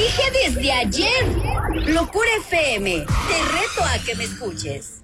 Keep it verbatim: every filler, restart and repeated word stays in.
dije desde ayer. Locura F M, te reto a que me escuches.